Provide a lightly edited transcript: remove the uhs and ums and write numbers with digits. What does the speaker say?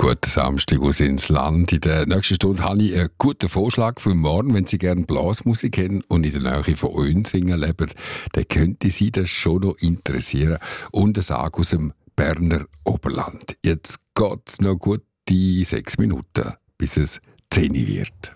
Guten Samstag aus ins Land. In der nächsten Stunde habe ich einen guten Vorschlag für morgen. Wenn Sie gerne Blasmusik haben und in der Nähe von Oensingen leben, dann könnte Sie das schon noch interessieren. Und ein Sag aus dem Berner Oberland. Jetzt geht es noch gute 6 Minuten, bis es 10 wird.